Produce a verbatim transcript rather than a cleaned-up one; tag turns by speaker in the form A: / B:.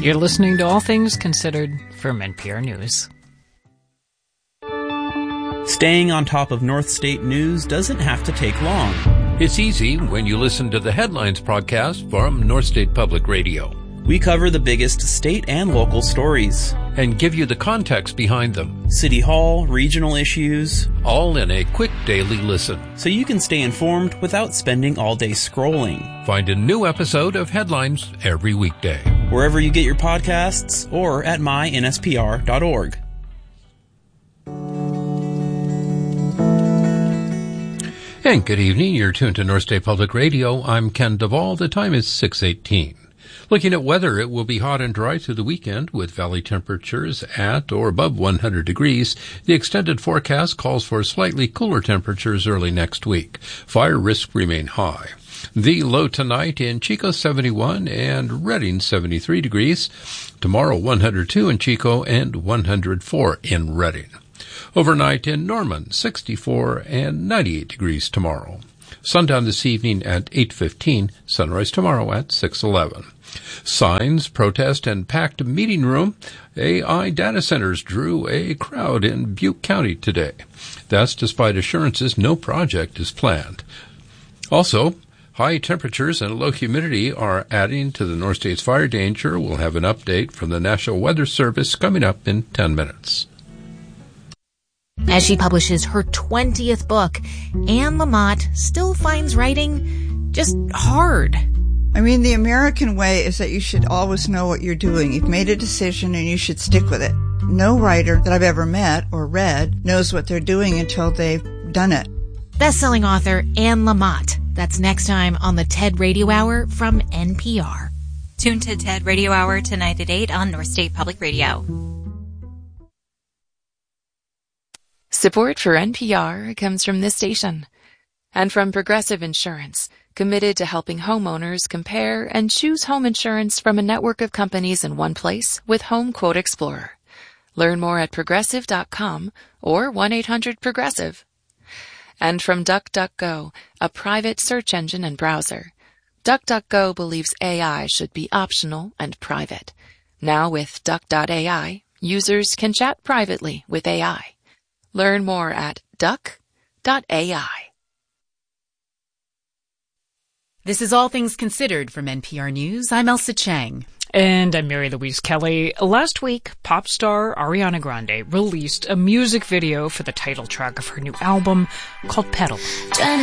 A: You're listening to All Things Considered from N P R News.
B: Staying on top of North State news doesn't have to take long.
C: It's easy when you listen to the Headlines podcast from North State Public Radio.
B: We cover the biggest state and local stories
C: and give you the context behind them.
B: City Hall, regional issues,
C: all in a quick daily listen.
B: So you can stay informed without spending all day scrolling.
C: Find a new episode of Headlines every weekday,
B: wherever you get your podcasts or at my N S P R dot org.
C: And good evening. You're tuned to North State Public Radio. I'm Ken Duvall. The time is six eighteen. Looking at weather, it will be hot and dry through the weekend with valley temperatures at or above one hundred degrees. The extended forecast calls for slightly cooler temperatures early next week. Fire risks remain high. The low tonight in Chico, seventy-one, and Redding, seventy-three degrees. Tomorrow, one hundred two in Chico and one hundred four in Redding. Overnight in Norman, sixty-four and ninety-eight degrees tomorrow. Sundown this evening at eight fifteen, sunrise tomorrow at six eleven. Signs, protest, and packed meeting room. A I data centers drew a crowd in Butte County today. That's despite assurances no project is planned. Also, high temperatures and low humidity are adding to the North State's fire danger. We'll have an update from the National Weather Service coming up in ten minutes.
D: As she publishes her twentieth book, Anne Lamott still finds writing just hard.
E: I mean, the American way is that you should always know what you're doing. You've made a decision and you should stick with it. No writer that I've ever met or read knows what they're doing until they've done it.
D: Best-selling author Anne Lamott. That's next time on the TED Radio Hour from N P R.
F: Tune to TED Radio Hour tonight at eight on North State Public Radio.
G: Support for N P R comes from this station and from Progressive Insurance, committed to helping homeowners compare and choose home insurance from a network of companies in one place with Home Quote Explorer. Learn more at progressive dot com or one eight hundred progressive. And from DuckDuckGo, a private search engine and browser. DuckDuckGo believes A I should be optional and private. Now with Duck dot A I, users can chat privately with A I. Learn more at duck dot A I.
H: This is All Things Considered from N P R News. I'm Elsa Chang.
A: And I'm Mary Louise Kelly. Last week, pop star Ariana Grande released a music video for the title track of her new album called Pedal.